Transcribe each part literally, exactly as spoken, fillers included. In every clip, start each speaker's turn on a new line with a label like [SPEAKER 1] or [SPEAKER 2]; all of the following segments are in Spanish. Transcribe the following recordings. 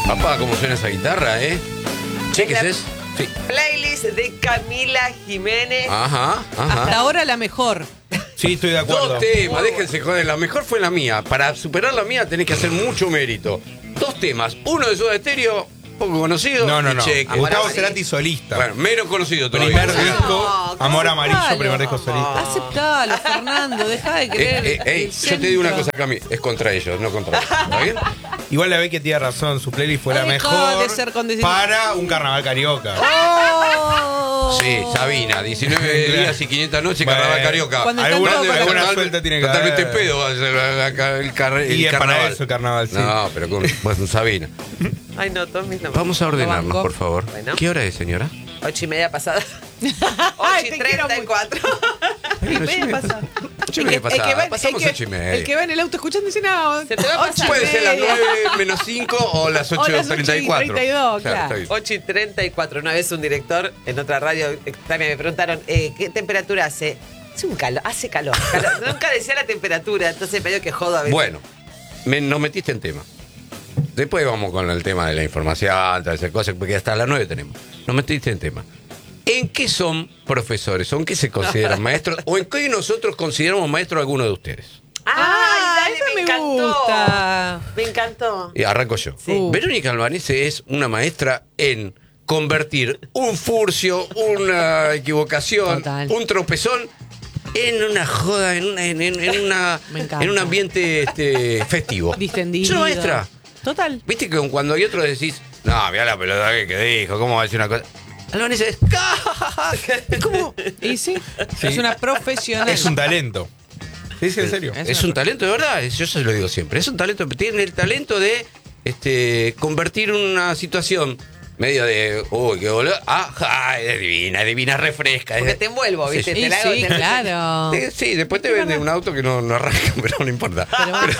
[SPEAKER 1] Papá, cómo suena esa guitarra, ¿eh? Che, ¿qué es eso? Sí.
[SPEAKER 2] Playlist de Camila Jiménez.
[SPEAKER 1] Ajá, ajá.
[SPEAKER 3] Hasta ahora la mejor.
[SPEAKER 4] Sí, estoy de acuerdo.
[SPEAKER 1] Dos temas, déjense joder. La mejor fue la mía. Para superar la mía tenés que hacer mucho mérito. Dos temas. Uno de Soda Stereo, poco conocido.
[SPEAKER 4] No, no,
[SPEAKER 1] y
[SPEAKER 4] no.
[SPEAKER 1] Cheque.
[SPEAKER 4] Gustavo Cerati solista.
[SPEAKER 1] Bueno, menos conocido todavía.
[SPEAKER 4] Primer
[SPEAKER 1] O sea,
[SPEAKER 4] disco,
[SPEAKER 2] No,
[SPEAKER 4] Amor Amarillo,
[SPEAKER 3] aceptalo.
[SPEAKER 4] primer disco solista.
[SPEAKER 3] Aceptalo, Fernando, deja de
[SPEAKER 1] Eh,
[SPEAKER 3] creer.
[SPEAKER 1] eh, ey,
[SPEAKER 3] el
[SPEAKER 1] yo te digo una
[SPEAKER 3] centro.
[SPEAKER 1] cosa, Cami, es contra ellos, no contra ellos. ¿Está bien?
[SPEAKER 4] Igual la ve que tiene razón, su playlist fue la
[SPEAKER 3] Ay,
[SPEAKER 4] mejor
[SPEAKER 3] deja de ser condescendiente.
[SPEAKER 4] para un carnaval carioca.
[SPEAKER 3] ¡Oh!
[SPEAKER 1] Sí, Sabina, diecinueve días y quinientas noches,
[SPEAKER 4] Bueno,
[SPEAKER 1] carnaval carioca.
[SPEAKER 3] Cuando está
[SPEAKER 4] Alguna,
[SPEAKER 3] todo para-
[SPEAKER 4] alguna
[SPEAKER 1] Total-
[SPEAKER 4] suelta tiene que
[SPEAKER 1] Totalmente
[SPEAKER 4] haber.
[SPEAKER 1] pedo va a ser la- la- el, car- el
[SPEAKER 4] Y es para
[SPEAKER 1] carnaval.
[SPEAKER 4] eso el carnaval, sí.
[SPEAKER 1] No, pero con bueno, Sabina.
[SPEAKER 2] Ay, no, Tommy, no.
[SPEAKER 1] Vamos a ordenarnos,
[SPEAKER 3] banco.
[SPEAKER 1] por favor.
[SPEAKER 2] Bueno.
[SPEAKER 1] ¿Qué hora es, señora?
[SPEAKER 2] Ocho y media pasada.
[SPEAKER 3] Ay,
[SPEAKER 2] Ocho
[SPEAKER 3] te
[SPEAKER 2] y
[SPEAKER 3] quiero
[SPEAKER 2] treinta y cuatro.
[SPEAKER 3] Y media pasa.
[SPEAKER 1] Ocho y
[SPEAKER 3] El
[SPEAKER 1] media
[SPEAKER 3] que- el que
[SPEAKER 1] pasada.
[SPEAKER 3] va-
[SPEAKER 1] Pasamos
[SPEAKER 3] el que-
[SPEAKER 1] ocho y media.
[SPEAKER 3] El que va en el auto escuchando dice, no,
[SPEAKER 2] Se te va a
[SPEAKER 3] ocho
[SPEAKER 2] pasar.
[SPEAKER 3] y
[SPEAKER 1] Puede ser las
[SPEAKER 3] media.
[SPEAKER 1] nueve menos cinco o las
[SPEAKER 3] O
[SPEAKER 1] ocho
[SPEAKER 3] las
[SPEAKER 1] treinta y cuatro.
[SPEAKER 3] ocho y treinta y dos, claro.
[SPEAKER 1] está bien.
[SPEAKER 2] Ocho y treinta y cuatro. Una vez un director en otra radio eh, también me preguntaron, eh, ¿qué temperatura hace? Hace un calor, hace calor. calor. Nunca decía la temperatura, entonces medio que jodo a veces.
[SPEAKER 1] Bueno, me, nos metiste en tema. Después vamos con el tema de la información, todas esas cosas, porque hasta las nueve tenemos. Nos metiste en tema. ¿En qué son profesores? ¿O en qué se consideran maestros? ¿O en qué nosotros consideramos maestros a alguno de ustedes?
[SPEAKER 3] Ah,
[SPEAKER 2] Ay, dale,
[SPEAKER 3] esa
[SPEAKER 2] me,
[SPEAKER 3] me
[SPEAKER 2] encantó.
[SPEAKER 3] gusta.
[SPEAKER 2] Me encantó.
[SPEAKER 1] Y arranco yo.
[SPEAKER 3] Sí. Uh.
[SPEAKER 1] Verónica Albanese es una maestra en convertir un furcio, una equivocación,
[SPEAKER 3] Total.
[SPEAKER 1] un tropezón en una joda, en, una, en, en- en una,
[SPEAKER 3] Me encanta.
[SPEAKER 1] en un ambiente este, festivo.
[SPEAKER 3] Distendido.
[SPEAKER 1] Es una maestra.
[SPEAKER 3] Total.
[SPEAKER 1] Viste que cuando hay otro decís, no, mirá la pelota que, que dijo, ¿cómo va a decir una cosa? Albanese es, ¿cómo?
[SPEAKER 3] Y sí,
[SPEAKER 4] Sí.
[SPEAKER 3] es una profesional.
[SPEAKER 4] Es un talento. Sí, sí, en serio.
[SPEAKER 3] Es
[SPEAKER 1] Es
[SPEAKER 3] una
[SPEAKER 1] un talento de verdad, es- yo se lo digo siempre. Es un talento, tiene el talento de este, convertir una situación medio de, uy, qué boludo, ah, ja, es divina, es divina, refresca.
[SPEAKER 2] Porque
[SPEAKER 1] es-
[SPEAKER 2] te envuelvo, ¿viste?
[SPEAKER 1] Sí,
[SPEAKER 3] Y
[SPEAKER 2] Te la hago,
[SPEAKER 3] sí,
[SPEAKER 2] te-
[SPEAKER 3] claro.
[SPEAKER 1] Sí, sí, después te vende un auto que no, no arranca, pero no importa. Pero,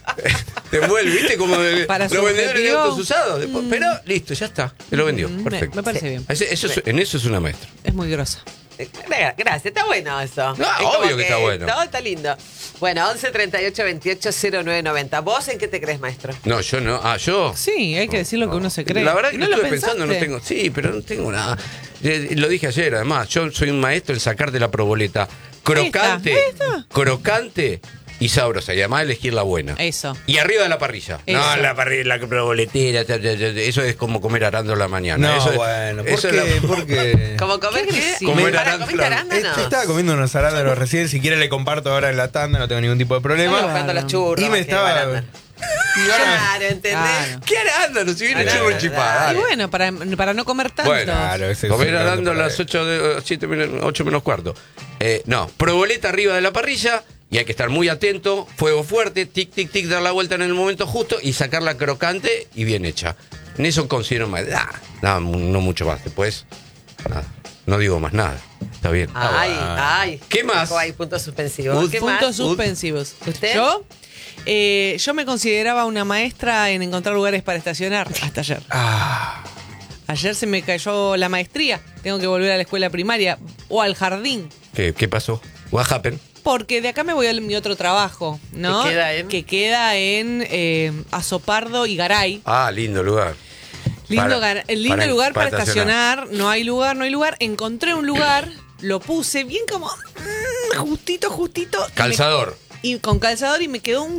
[SPEAKER 1] te envuelve, ¿viste? Como de,
[SPEAKER 3] Para su
[SPEAKER 1] los vendedores de
[SPEAKER 3] objetivo.
[SPEAKER 1] autos usados. Después- Pero listo, ya está, te lo vendió.
[SPEAKER 3] Mm, me-
[SPEAKER 1] Perfecto.
[SPEAKER 3] Me parece bien.
[SPEAKER 1] Ese- eso es- en eso es una maestra.
[SPEAKER 3] Es muy grosa.
[SPEAKER 2] Gracias, está bueno eso.
[SPEAKER 1] No,
[SPEAKER 2] Es como
[SPEAKER 1] obvio que está bueno.
[SPEAKER 2] No, está lindo. Bueno, once treinta y ocho veintiocho cero nueve noventa. ¿Vos en qué te crees, maestro?
[SPEAKER 1] No, yo no. Ah, yo.
[SPEAKER 3] Sí, hay que decir lo que uno se cree.
[SPEAKER 1] La verdad
[SPEAKER 3] ¿Y
[SPEAKER 1] que
[SPEAKER 3] no
[SPEAKER 1] lo
[SPEAKER 3] lo
[SPEAKER 1] estuve pensando, no
[SPEAKER 3] pensaste?
[SPEAKER 1] tengo. Sí, pero no tengo nada. Eh, Lo dije ayer, además. Yo soy un maestro en sacarte la proboleta crocante,
[SPEAKER 3] Ahí está, ahí está.
[SPEAKER 1] crocante y sabrosa. Y además elegir la buena.
[SPEAKER 3] Eso.
[SPEAKER 1] Y arriba de la parrilla.
[SPEAKER 3] Eso.
[SPEAKER 1] No, la parrilla, la proboletera. ta, ta, ta, Eso es como comer arándola mañana.
[SPEAKER 4] No,
[SPEAKER 1] eso es-
[SPEAKER 4] bueno, ¿por
[SPEAKER 1] eso es
[SPEAKER 4] qué?
[SPEAKER 1] la-
[SPEAKER 4] ¿Por qué?
[SPEAKER 2] ¿Cómo comer
[SPEAKER 3] Qué
[SPEAKER 2] qué?
[SPEAKER 3] agresivo.
[SPEAKER 1] Comer
[SPEAKER 2] Para,
[SPEAKER 1] arándano.
[SPEAKER 2] ¿comiste arándano?
[SPEAKER 4] Este, estaba comiendo unos arándanos recién, si quiere le comparto ahora en la tanda, no tengo ningún tipo de
[SPEAKER 2] Estaba
[SPEAKER 4] problema.
[SPEAKER 2] comprando los churros.
[SPEAKER 4] Y me
[SPEAKER 2] que
[SPEAKER 4] estaba...
[SPEAKER 2] arándano.
[SPEAKER 4] y ahora-
[SPEAKER 2] Claro, ¿entendés?
[SPEAKER 3] Claro.
[SPEAKER 1] ¿Qué arándano? Si viene
[SPEAKER 2] Arándano,
[SPEAKER 1] churro chipá,
[SPEAKER 2] dale.
[SPEAKER 3] Y
[SPEAKER 1] dale.
[SPEAKER 3] bueno, para, para no comer tanto.
[SPEAKER 1] Bueno,
[SPEAKER 4] Claro, ese es
[SPEAKER 1] comer
[SPEAKER 4] un
[SPEAKER 1] arando a
[SPEAKER 4] tanto
[SPEAKER 1] las
[SPEAKER 4] para
[SPEAKER 1] ocho, de, siete, ocho menos cuarto. Eh, no, proboleta arriba de la parrilla y hay que estar muy atento, fuego fuerte, tic, tic, tic, dar la vuelta en el momento justo y sacarla crocante y bien hecha. En eso considero más. Ah, nada, no mucho más. Después, nada. No digo más nada. Está bien.
[SPEAKER 2] Ay,
[SPEAKER 4] bueno.
[SPEAKER 2] ay.
[SPEAKER 1] ¿Qué más?
[SPEAKER 2] Hay puntos suspensivos.
[SPEAKER 1] Ud-
[SPEAKER 2] ¿Qué
[SPEAKER 3] Puntos
[SPEAKER 2] más?
[SPEAKER 3] suspensivos.
[SPEAKER 2] ¿Usted?
[SPEAKER 3] ¿Yo? Eh, yo me consideraba una maestra en encontrar lugares para estacionar hasta ayer.
[SPEAKER 4] Ah,
[SPEAKER 3] Ayer se me cayó la maestría. Tengo que volver a la escuela primaria o al jardín.
[SPEAKER 1] ¿Qué, qué pasó? What happened?
[SPEAKER 3] Porque de acá me voy a mi otro trabajo, ¿no?
[SPEAKER 2] ¿Que queda en?
[SPEAKER 3] Que queda en eh, Azopardo y Garay.
[SPEAKER 1] Ah, lindo lugar.
[SPEAKER 3] Lindo,
[SPEAKER 1] Para-
[SPEAKER 3] gar- el lindo
[SPEAKER 1] para-
[SPEAKER 3] lugar para,
[SPEAKER 1] para
[SPEAKER 3] estacionar. No hay lugar, no hay lugar. Encontré un lugar, lo puse bien como mm, justito, justito. y me-
[SPEAKER 1] Calzador.
[SPEAKER 3] Y, con calzador y me quedó un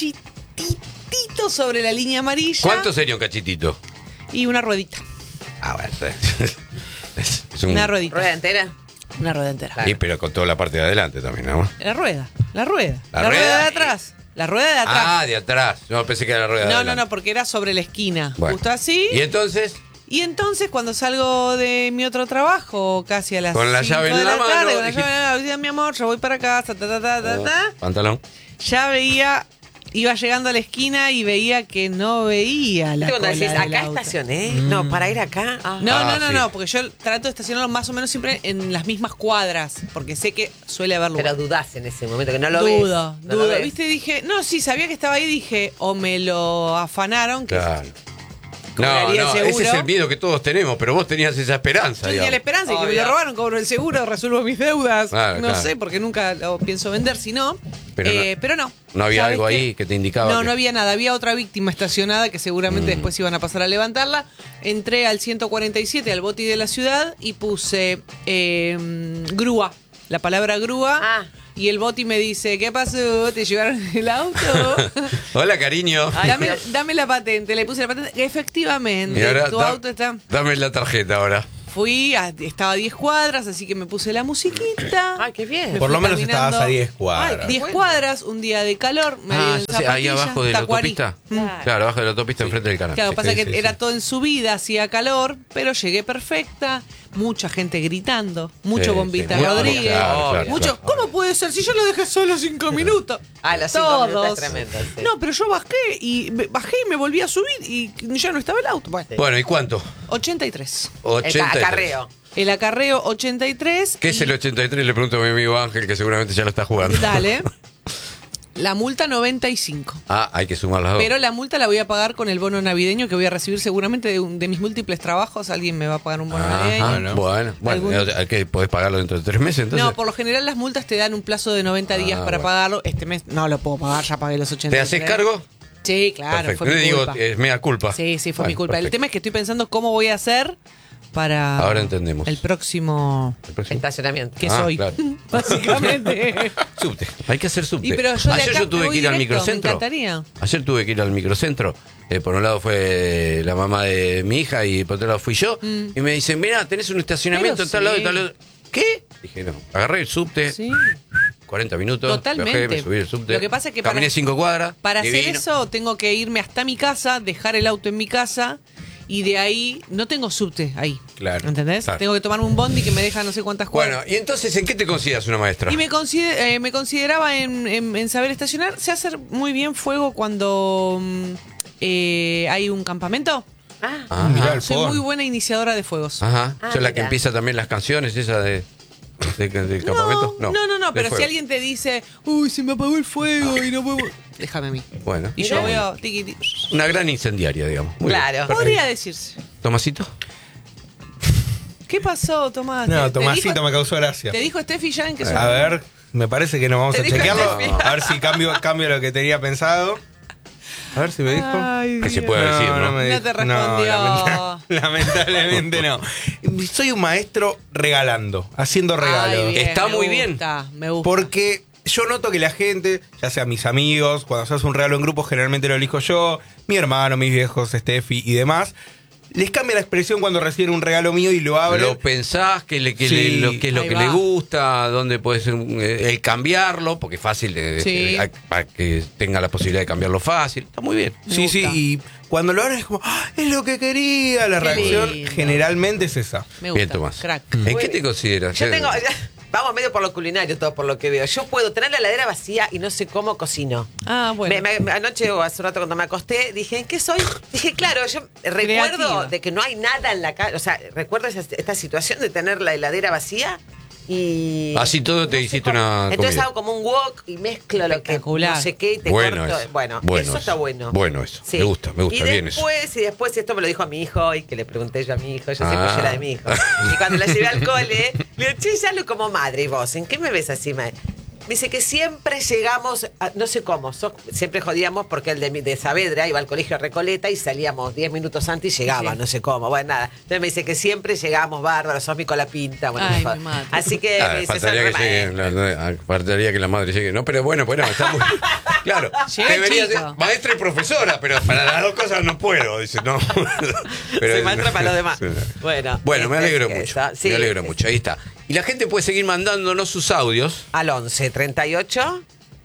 [SPEAKER 3] cachitito sobre la línea amarilla.
[SPEAKER 1] ¿Cuánto sería un cachitito?
[SPEAKER 3] Y una ruedita.
[SPEAKER 1] Ah, bueno. Es, es un,
[SPEAKER 3] Una ruedita.
[SPEAKER 2] ¿Rueda entera?
[SPEAKER 3] Una rueda entera.
[SPEAKER 1] Sí, pero con toda la parte de adelante también, ¿no?
[SPEAKER 3] La rueda, la rueda.
[SPEAKER 1] ¿La
[SPEAKER 3] La, rueda?
[SPEAKER 1] rueda?
[SPEAKER 3] de atrás. La rueda de atrás.
[SPEAKER 1] Ah, de atrás. No, pensé que era la rueda de
[SPEAKER 3] no, no,
[SPEAKER 1] adelante.
[SPEAKER 3] no, porque era sobre la esquina.
[SPEAKER 1] Bueno.
[SPEAKER 3] Justo así.
[SPEAKER 1] Y entonces,
[SPEAKER 3] Y entonces cuando salgo de mi otro trabajo, casi a las
[SPEAKER 1] Con la
[SPEAKER 3] cinco
[SPEAKER 1] llave en
[SPEAKER 3] de
[SPEAKER 1] la
[SPEAKER 3] la
[SPEAKER 1] mano,
[SPEAKER 3] tarde, con la
[SPEAKER 1] dijiste-
[SPEAKER 3] llave en la mano, mi amor, yo voy para casa, ta, ta, ta, ta, ta,
[SPEAKER 1] pantalón.
[SPEAKER 3] ya veía, iba llegando a la esquina y veía que no veía la
[SPEAKER 2] ¿Viste cuando
[SPEAKER 3] cola
[SPEAKER 2] decís,
[SPEAKER 3] del
[SPEAKER 2] acá
[SPEAKER 3] auto.
[SPEAKER 2] estacioné? No, para ir acá. Ah.
[SPEAKER 3] No,
[SPEAKER 1] Ah,
[SPEAKER 3] no, no,
[SPEAKER 1] sí.
[SPEAKER 3] no, porque yo trato de estacionarlo más o menos siempre en las mismas cuadras, porque sé que suele haber lugar.
[SPEAKER 2] Pero dudás en ese momento, que no lo ves.
[SPEAKER 3] Dudo,
[SPEAKER 2] No lo
[SPEAKER 3] dudo.
[SPEAKER 2] ves.
[SPEAKER 3] ¿Viste? Dije, no, sí, sabía que estaba ahí, dije, o me lo afanaron, que
[SPEAKER 1] Claro. No,
[SPEAKER 3] cobraría
[SPEAKER 1] no,
[SPEAKER 3] el seguro.
[SPEAKER 1] ese es el miedo que todos tenemos, pero vos tenías esa esperanza.
[SPEAKER 3] Yo tenía
[SPEAKER 1] digamos.
[SPEAKER 3] la esperanza y que me
[SPEAKER 2] Obvio.
[SPEAKER 3] lo robaron, cobro el seguro, resuelvo mis deudas.
[SPEAKER 1] Claro,
[SPEAKER 3] no
[SPEAKER 1] claro.
[SPEAKER 3] sé, porque nunca lo pienso vender, si no.
[SPEAKER 1] Pero
[SPEAKER 3] eh,
[SPEAKER 1] no-
[SPEAKER 3] pero no.
[SPEAKER 1] no había
[SPEAKER 3] ¿Sabes
[SPEAKER 1] algo
[SPEAKER 3] qué?
[SPEAKER 1] ahí que te indicaba
[SPEAKER 3] No,
[SPEAKER 1] que-
[SPEAKER 3] no había nada. Había otra víctima estacionada que seguramente
[SPEAKER 1] Mm.
[SPEAKER 3] después iban a pasar a levantarla. Entré al ciento cuarenta y siete, al boti de la ciudad, y puse eh, grúa. La palabra grúa.
[SPEAKER 2] Ah.
[SPEAKER 3] Y el boti me dice, ¿qué pasó? ¿Te llevaron el auto?
[SPEAKER 1] Hola, cariño.
[SPEAKER 2] Ay,
[SPEAKER 3] dame,
[SPEAKER 2] Dios.
[SPEAKER 3] dame la patente. Le puse la patente. Efectivamente,
[SPEAKER 1] Y ahora
[SPEAKER 3] tu
[SPEAKER 1] da-
[SPEAKER 3] auto está...
[SPEAKER 1] Dame la tarjeta ahora.
[SPEAKER 3] Fui, a- estaba a diez cuadras, así que me puse la musiquita.
[SPEAKER 2] Ay, qué bien.
[SPEAKER 3] Me
[SPEAKER 4] Por
[SPEAKER 3] fui
[SPEAKER 4] lo menos
[SPEAKER 3] caminando.
[SPEAKER 4] estabas a diez cuadras.
[SPEAKER 3] diez
[SPEAKER 2] Bueno.
[SPEAKER 3] cuadras, un día de calor, me
[SPEAKER 1] Ah,
[SPEAKER 3] dieron
[SPEAKER 1] ya sé, ahí
[SPEAKER 3] zapatillas,
[SPEAKER 1] abajo de la
[SPEAKER 3] tacuarí.
[SPEAKER 1] autopista.
[SPEAKER 2] Claro.
[SPEAKER 1] Claro, abajo de la autopista enfrente del canal.
[SPEAKER 3] Claro,
[SPEAKER 1] Sí,
[SPEAKER 3] pasa
[SPEAKER 1] sí,
[SPEAKER 3] que
[SPEAKER 1] sí,
[SPEAKER 3] era
[SPEAKER 1] sí.
[SPEAKER 3] todo en subida, hacía calor, pero llegué perfecta, mucha gente gritando, mucho
[SPEAKER 1] Sí,
[SPEAKER 3] bombita
[SPEAKER 1] sí, muy-
[SPEAKER 3] Rodríguez,
[SPEAKER 1] claro, claro,
[SPEAKER 3] mucho,
[SPEAKER 1] claro.
[SPEAKER 3] ¿cómo puede ser? Si yo lo dejé solo cinco minutos.
[SPEAKER 2] Ah, los cinco
[SPEAKER 3] Todos.
[SPEAKER 2] minutos es tremendo, sí.
[SPEAKER 3] No, pero yo bajé y me- bajé y me volví a subir y ya no estaba el auto. Bueno,
[SPEAKER 1] Bueno, ¿y cuánto?
[SPEAKER 3] ochenta y tres.
[SPEAKER 2] El
[SPEAKER 1] ochenta y
[SPEAKER 2] ca-
[SPEAKER 1] tres.
[SPEAKER 2] acarreo.
[SPEAKER 3] El acarreo ochenta y tres.
[SPEAKER 1] ¿Qué es
[SPEAKER 3] y-
[SPEAKER 1] el ochenta y tres? Le pregunto a mi amigo Ángel, que seguramente ya lo está jugando.
[SPEAKER 3] Dale. La multa noventa y cinco.
[SPEAKER 1] Ah, hay que sumar las dos.
[SPEAKER 3] Pero la multa la voy a pagar con el bono navideño que voy a recibir seguramente de, un- de mis múltiples trabajos. Alguien me va a pagar un bono
[SPEAKER 1] Ajá,
[SPEAKER 3] navideño.
[SPEAKER 1] bueno, bueno,
[SPEAKER 3] Algún-
[SPEAKER 1] ¿hay que podés pagarlo dentro de tres meses entonces?
[SPEAKER 3] No, por lo general las multas te dan un plazo de noventa días
[SPEAKER 1] Ah,
[SPEAKER 3] para
[SPEAKER 1] bueno.
[SPEAKER 3] pagarlo. Este mes no lo puedo pagar, ya pagué los ochenta
[SPEAKER 1] ¿Te
[SPEAKER 3] y tres.
[SPEAKER 1] haces cargo?
[SPEAKER 3] Sí, claro,
[SPEAKER 1] Perfecto.
[SPEAKER 3] fue
[SPEAKER 1] No
[SPEAKER 3] mi
[SPEAKER 1] le digo,
[SPEAKER 3] culpa.
[SPEAKER 1] es mea culpa.
[SPEAKER 3] Sí, sí, fue
[SPEAKER 1] Bueno,
[SPEAKER 3] mi culpa. El
[SPEAKER 1] perfecto.
[SPEAKER 3] tema es que estoy pensando cómo voy a hacer para
[SPEAKER 1] Ahora entendemos.
[SPEAKER 3] el próximo
[SPEAKER 1] ¿El próximo?
[SPEAKER 2] Estacionamiento.
[SPEAKER 3] que
[SPEAKER 1] Ah,
[SPEAKER 3] soy,
[SPEAKER 1] claro.
[SPEAKER 3] básicamente.
[SPEAKER 1] Subte. Hay que hacer subte.
[SPEAKER 3] Y pero yo de
[SPEAKER 1] Ayer
[SPEAKER 3] acá
[SPEAKER 1] yo
[SPEAKER 3] me
[SPEAKER 1] tuve
[SPEAKER 3] voy
[SPEAKER 1] que ir al
[SPEAKER 3] directo,
[SPEAKER 1] microcentro.
[SPEAKER 3] me encantaría.
[SPEAKER 1] Ayer tuve que ir al microcentro. Eh, por un lado fue la mamá de mi hija y por otro lado fui yo. Y me dicen, mira, tenés un estacionamiento
[SPEAKER 3] Pero
[SPEAKER 1] en tal lado y
[SPEAKER 3] sí.
[SPEAKER 1] tal lado. ¿Qué? Dije, no. Agarré el subte,
[SPEAKER 3] Sí.
[SPEAKER 1] cuarenta minutos.
[SPEAKER 3] Totalmente.
[SPEAKER 1] Bajé, me subí el subte.
[SPEAKER 3] Lo que pasa es que
[SPEAKER 1] Caminé
[SPEAKER 3] para-
[SPEAKER 1] cinco cuadras.
[SPEAKER 3] Para hacer
[SPEAKER 1] divino.
[SPEAKER 3] eso tengo que irme hasta mi casa, dejar el auto en mi casa y de ahí no tengo subte ahí.
[SPEAKER 4] Claro,
[SPEAKER 3] ¿Entendés?
[SPEAKER 1] claro.
[SPEAKER 3] Tengo que tomarme un bondi que me deja no sé cuántas
[SPEAKER 1] Bueno,
[SPEAKER 3] cuadras.
[SPEAKER 1] y entonces, ¿en qué te consideras una maestra?
[SPEAKER 3] Y me, consider- eh, me consideraba en, en- en saber estacionar. Sé hacer muy bien fuego cuando mm, eh, hay un campamento.
[SPEAKER 2] Ah,
[SPEAKER 1] Ajá.
[SPEAKER 4] Mirá el
[SPEAKER 3] Soy
[SPEAKER 4] fogón.
[SPEAKER 3] muy buena iniciadora de fuegos.
[SPEAKER 1] Ajá.
[SPEAKER 2] Ah,
[SPEAKER 1] ¿Sos la que
[SPEAKER 2] mira.
[SPEAKER 1] empieza también las canciones, esa de, de- del campamento?
[SPEAKER 3] No, no, no, no,
[SPEAKER 1] de
[SPEAKER 3] pero si
[SPEAKER 1] fuego.
[SPEAKER 3] alguien te dice, uy, se me apagó el fuego y no puedo. Déjame a mí.
[SPEAKER 1] Bueno.
[SPEAKER 3] Y yo veo tiqui, tiqui.
[SPEAKER 1] Una gran incendiaria, digamos. Muy bien.
[SPEAKER 2] Claro.
[SPEAKER 1] Perfecto.
[SPEAKER 3] Podría decirse.
[SPEAKER 1] Tomasito.
[SPEAKER 3] ¿Qué pasó, Tomás? ¿Te-
[SPEAKER 4] No,
[SPEAKER 3] te
[SPEAKER 4] Tomasito
[SPEAKER 3] dijo-
[SPEAKER 4] me causó gracia.
[SPEAKER 3] ¿Te dijo Steffi ya en que
[SPEAKER 4] A ver, me parece que no vamos
[SPEAKER 2] Te
[SPEAKER 4] a
[SPEAKER 2] dijo
[SPEAKER 4] chequearlo.
[SPEAKER 2] Steffi.
[SPEAKER 4] A ver si cambio, cambio lo que tenía pensado. A ver si me dijo.
[SPEAKER 3] Ay,
[SPEAKER 1] ¿Qué se
[SPEAKER 3] Dios.
[SPEAKER 1] puede decir, no?
[SPEAKER 4] me
[SPEAKER 3] No
[SPEAKER 4] dijo.
[SPEAKER 3] te respondió.
[SPEAKER 4] lamenta- lamentablemente no. Soy un maestro regalando, haciendo regalos.
[SPEAKER 3] Ay, bien,
[SPEAKER 1] Está
[SPEAKER 3] me
[SPEAKER 1] muy bien.
[SPEAKER 3] gusta, Me gusta.
[SPEAKER 4] Porque yo noto que la gente, ya sea mis amigos, cuando se hace un regalo en grupo, generalmente lo elijo yo, mi hermano, mis viejos, Steffi y demás, les cambia la expresión cuando reciben un regalo mío y lo abren.
[SPEAKER 1] Lo pensás, que, le, que,
[SPEAKER 4] Sí.
[SPEAKER 1] le- lo, que es lo
[SPEAKER 3] Ahí
[SPEAKER 1] que
[SPEAKER 3] va.
[SPEAKER 1] le gusta, dónde puede ser un- eh, el cambiarlo, porque es fácil de,
[SPEAKER 3] Sí.
[SPEAKER 1] de- para que tenga la posibilidad de cambiarlo fácil. Está muy bien.
[SPEAKER 3] Me
[SPEAKER 4] Sí, sí,
[SPEAKER 3] gusta.
[SPEAKER 4] y cuando lo abren es como, ¡ah, es lo que quería! La
[SPEAKER 3] Qué
[SPEAKER 4] reacción
[SPEAKER 3] lindo.
[SPEAKER 4] generalmente es esa.
[SPEAKER 3] Me gusta.
[SPEAKER 1] Bien, Tomás.
[SPEAKER 3] Crack.
[SPEAKER 1] ¿En qué te consideras?
[SPEAKER 2] yo
[SPEAKER 1] Eh,
[SPEAKER 2] tengo. Vamos medio por lo culinario, todo por lo que veo. Yo puedo tener la heladera vacía y no sé cómo cocino.
[SPEAKER 3] Ah, bueno.
[SPEAKER 2] Me- me- anoche o hace un rato cuando me acosté, dije, ¿en qué soy? Dije, claro, yo recuerdo
[SPEAKER 3] Creativa.
[SPEAKER 2] de que no hay nada en la casa. O sea, recuerdo esa- esta situación de tener la heladera vacía y...
[SPEAKER 1] Así todo te
[SPEAKER 2] sé
[SPEAKER 1] hiciste
[SPEAKER 2] cómo.
[SPEAKER 1] una
[SPEAKER 2] Entonces
[SPEAKER 1] comida.
[SPEAKER 2] hago como un wok y mezclo lo que
[SPEAKER 3] Espectacular.
[SPEAKER 2] no sé qué y te
[SPEAKER 1] Bueno
[SPEAKER 2] corto.
[SPEAKER 1] eso.
[SPEAKER 2] Bueno,
[SPEAKER 1] Bueno
[SPEAKER 2] eso
[SPEAKER 1] eso.
[SPEAKER 2] está bueno.
[SPEAKER 1] Bueno eso. Me gusta, me gusta,
[SPEAKER 2] y
[SPEAKER 1] bien eso.
[SPEAKER 2] después, Y después, esto me lo dijo a mi hijo y que le pregunté yo a mi hijo, yo siempre
[SPEAKER 1] Ah.
[SPEAKER 2] yo era de mi hijo. Y cuando la llevé al cole, le digo, che, ya lo como madre, ¿y vos? ¿En qué me ves así, madre? Me dice que siempre llegamos, a- no sé cómo, so- siempre jodíamos porque el de, mi- de Saavedra iba al colegio Recoleta y salíamos diez minutos antes y llegaba,
[SPEAKER 3] Sí.
[SPEAKER 2] no sé cómo, bueno, nada. Entonces me dice que siempre llegamos bárbaros, sos mi colapinta. Bueno,
[SPEAKER 3] Ay,
[SPEAKER 2] me jod-
[SPEAKER 3] me mato.
[SPEAKER 2] Así que
[SPEAKER 1] Ah,
[SPEAKER 2] me dice,
[SPEAKER 1] faltaría,
[SPEAKER 2] "Sos
[SPEAKER 1] que
[SPEAKER 2] re
[SPEAKER 1] llegue,
[SPEAKER 2] maestra".
[SPEAKER 1] la- la- faltaría que la madre llegue. No, pero bueno, bueno, está muy. Claro,
[SPEAKER 3] Llega
[SPEAKER 1] debería
[SPEAKER 3] chico.
[SPEAKER 1] ser maestra y profesora, pero para las dos cosas no puedo. Dice, no.
[SPEAKER 2] Soy maestra para lo demás.
[SPEAKER 1] Sí.
[SPEAKER 2] Bueno,
[SPEAKER 1] Bueno, me
[SPEAKER 2] este,
[SPEAKER 1] alegro
[SPEAKER 2] que
[SPEAKER 1] mucho.
[SPEAKER 2] eso, sí.
[SPEAKER 1] Me alegro mucho. Ahí está. Y la gente puede seguir mandándonos sus audios.
[SPEAKER 2] Al once treinta y ocho,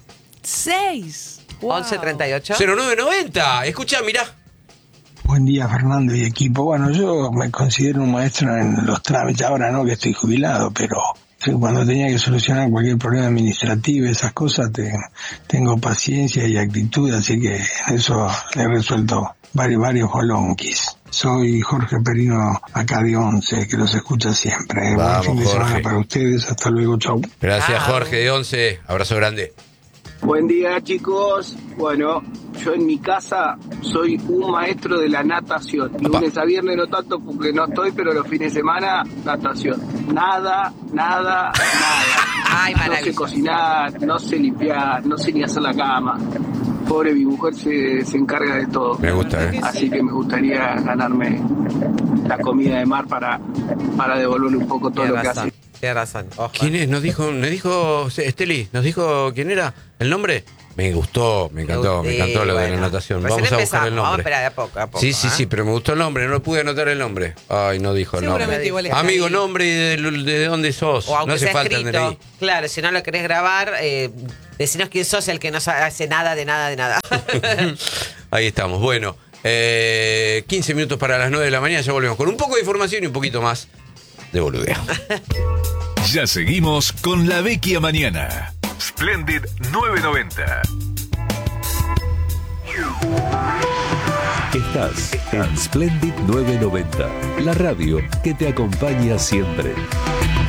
[SPEAKER 3] Seis. Wow.
[SPEAKER 2] once treinta y ocho.
[SPEAKER 1] cero nueve noventa. Escucha, mirá.
[SPEAKER 5] Buen día, Fernando y equipo. Bueno, yo me considero un maestro en los trámites, ahora no que estoy jubilado, pero cuando tenía que solucionar cualquier problema administrativo, esas cosas, te- tengo paciencia y actitud, así que eso le he resuelto varios, varios bolonquis. Soy Jorge Perino, acá de Once, que los escucha siempre.
[SPEAKER 1] Vamos,
[SPEAKER 5] Buen fin de
[SPEAKER 1] Jorge.
[SPEAKER 5] semana para ustedes, hasta luego, chau.
[SPEAKER 1] Gracias,
[SPEAKER 2] Chao.
[SPEAKER 1] Jorge de once. Abrazo grande.
[SPEAKER 6] Buen día, chicos. Bueno, yo en mi casa soy un maestro de la natación. Lunes a viernes no tanto porque no estoy, pero los fines de semana, natación. Nada, nada, nada.
[SPEAKER 2] Ay,
[SPEAKER 6] no sé
[SPEAKER 2] maravilloso.
[SPEAKER 6] cocinar, no sé limpiar, no sé ni hacer la cama. Pobre, mi mujer se, se encarga de todo.
[SPEAKER 1] Me gusta, ¿eh?
[SPEAKER 6] Así que me gustaría ganarme la comida de mar para, para devolverle un poco todo
[SPEAKER 2] Tienes
[SPEAKER 6] lo que
[SPEAKER 2] razón,
[SPEAKER 6] hace.
[SPEAKER 2] tienes razón. Ojo.
[SPEAKER 1] ¿Quién es? Nos dijo, nos dijo, Esteli, nos dijo quién era el nombre. Me gustó, me encantó, me
[SPEAKER 2] Sí,
[SPEAKER 1] encantó lo de la
[SPEAKER 2] bueno.
[SPEAKER 1] natación.
[SPEAKER 2] Recién
[SPEAKER 1] Vamos a buscar
[SPEAKER 2] empezamos,
[SPEAKER 1] el
[SPEAKER 2] Vamos a
[SPEAKER 1] nombre.
[SPEAKER 2] esperar de a poco, a poco.
[SPEAKER 1] Sí, sí,
[SPEAKER 2] ¿eh?
[SPEAKER 1] sí, pero me gustó el nombre, no lo pude anotar el nombre. Ay, no dijo el nombre.
[SPEAKER 3] Seguramente igual está
[SPEAKER 1] Amigo,
[SPEAKER 3] ahí.
[SPEAKER 1] nombre y de, de dónde sos.
[SPEAKER 2] O aunque
[SPEAKER 1] no hace
[SPEAKER 2] sea
[SPEAKER 1] falta el D N I.
[SPEAKER 2] escrito. Claro, si no lo querés grabar, eh, decinos quién sos el que no sa- hace nada de nada de nada.
[SPEAKER 1] Ahí estamos. Bueno, eh, quince minutos para las nueve de la mañana. Ya volvemos con un poco de información y un poquito más de boludeo.
[SPEAKER 7] Ya seguimos con La Vecchia Mañana. Splendid nueve noventa.
[SPEAKER 8] Estás en Splendid nueve noventa, la radio que te acompaña siempre.